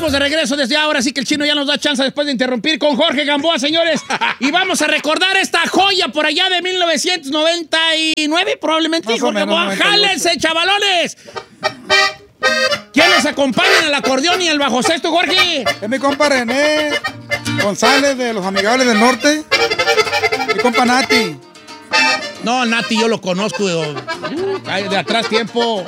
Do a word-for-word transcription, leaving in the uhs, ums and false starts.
Estamos de regreso desde ahora, así que el chino ya nos da chance después de interrumpir con Jorge Gamboa, señores. Y vamos a recordar esta joya por allá de mil novecientos noventa y nueve, probablemente. Más o Jorge menos, Gamboa, ¡jálense, chavalones! ¿Quién les acompaña en el acordeón y el bajo sexto, Jorge? Es mi compa René González de Los Amigables del Norte. Mi compa Nati. No, Nati, yo lo conozco de, de atrás tiempo.